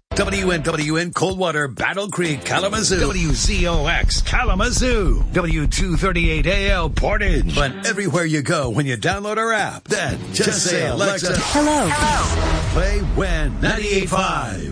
WNWN Coldwater, Battle Creek, Kalamazoo. WZOX Kalamazoo. W238AL Portage. But everywhere you go when you download our app, then just say, Alexa, Hello. Play When 98.5.